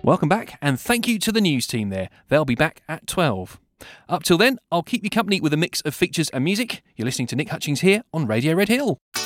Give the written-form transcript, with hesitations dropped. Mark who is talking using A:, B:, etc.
A: Welcome back, and thank you to the news team there. They'll be back at 12. Up till then, I'll keep you company with a mix of features and music. You're listening to Nick Hutchings here on Radio Red Hill.